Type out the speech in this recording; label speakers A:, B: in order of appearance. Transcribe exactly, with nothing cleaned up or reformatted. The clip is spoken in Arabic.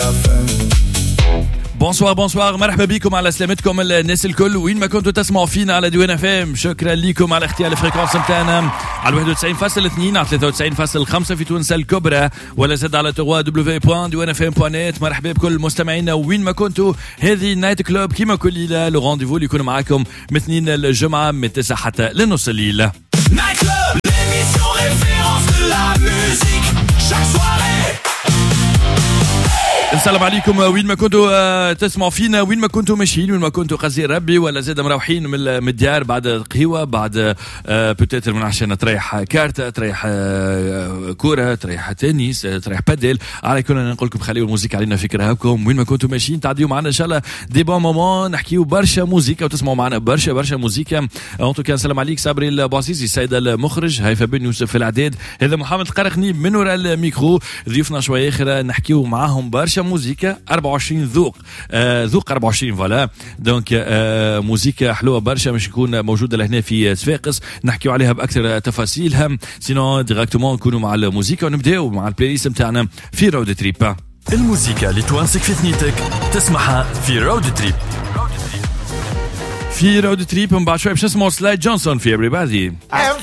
A: بونسوار بونسوار مرحبا بكم على سلامتكم الناس الكل وين ما كنتوا تسمعوا فينا على ديوان اف ام. شكرا لكم على اختيار الفريكونس نتاعنا على واحد وتسعين فاصلة اثنين على ثلاثة وتسعين فاصلة خمسة في تونس الكبرى ولا زاد على دبليو دبليو دوت ديوان اف ام دوت نت. مرحبا بكل مستمعينا وين ما كنتوا. هذه نايت كلوب كيما كل ليله لو رونديفو اللي يكون معاكم من اثنين الجمعه من تسعة حتى لنص الليل.
B: نايت كلوب l'émission référence de la musique chaque soirée.
A: السلام عليكم وين ما كنتوا تسمعوا فينا وين ما كنتوا ماشيين وين ما كنتوا قصدي ربي ولا زاد مروحين من الديار بعد قهوه بعد بوتيتر من عشان تريح كارتا تريح كوره تريح تنس تريح بادل. على كنا نقول لكم خليوا الموسيقى علينا فكرهاكم وين ما كنتوا ماشيين تعديوا معنا ان شاء الله دي بون مومون نحكيوا برشا موسيقى وتسمعوا معنا برشا برشا موسيقى. انتو كان سلام عليك صبري البواسيسي السيد المخرج هيفا بن يوسف في الاعداد. هذا محمد القرقني من وراء الميكرو. ضيوفنا شويه اخرى نحكيوا معاهم برشا موسيقى أربعة وعشرين ذوق آه ذوق أربعة وعشرين فوالا دونك آه موسيقى حلوه برشا مش يكون موجوده لهنا في صفاقس نحكيوا عليها باكثر تفاصيلها. سينو ديريكتومون نكونوا مع الموسيقى ونبداو مع البلاي ليست نتاعنا في رود تريب.
C: الموسيقى اللي توانسك في ثنيتك تسمعها في رود تريب.
A: في رود تريب من بعد شوي باش نسمعوا سلايد جونسون في everybody.